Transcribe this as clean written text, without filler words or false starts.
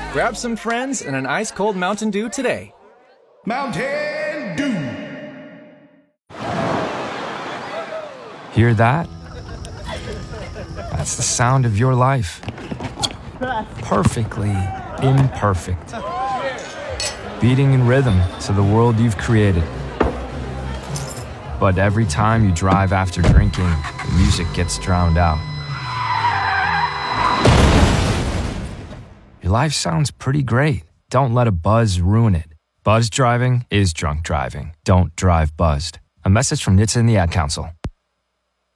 Grab some friends and an ice-cold Mountain Dew today. Mountain Dew. Hear that? That's the sound of your life. Perfectly imperfect. Beating in rhythm to the world you've created. But every time you drive after drinking, the music gets drowned out. Your life sounds pretty great. Don't let a buzz ruin it. Buzz driving is drunk driving. Don't drive buzzed. A message from NHTSA and the Ad Council.